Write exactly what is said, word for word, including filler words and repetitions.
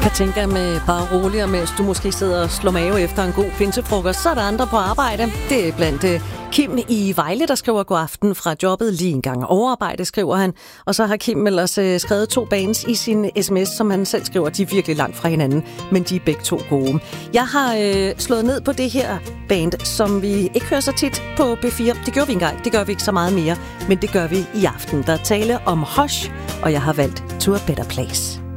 Jeg tænker med bare roligere, mens du måske sidder og slår mave efter en god pinsefrokost, så er der andre på arbejde. Det er blandt uh, Kim i Vejle, der skriver god aften fra jobbet. Lige en gang overarbejde, skriver han. Og så har Kim ellers uh, skrevet to bands i sin sms, som han selv skriver. De er virkelig langt fra hinanden, men de er begge to gode. Jeg har uh, slået ned på det her band, som vi ikke hører så tit på P fire. Det gjorde vi engang, det gør vi ikke så meget mere, men det gør vi i aften. Der er tale om Hush, og jeg har valgt To a Better Place.